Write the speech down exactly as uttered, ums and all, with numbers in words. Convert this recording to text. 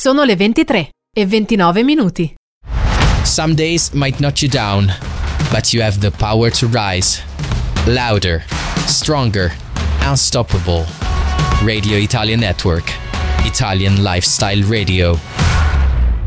Sono le ventitré e ventinove minuti. Some days might knock you down, but you have the power to rise. Louder, stronger, unstoppable. Radio Italia Network. Italian Lifestyle Radio.